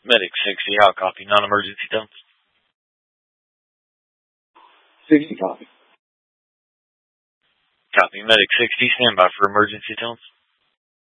Medic 60, how copy? Non-emergency tones? 60 copy. Copy. Medic 60, stand by for emergency tones.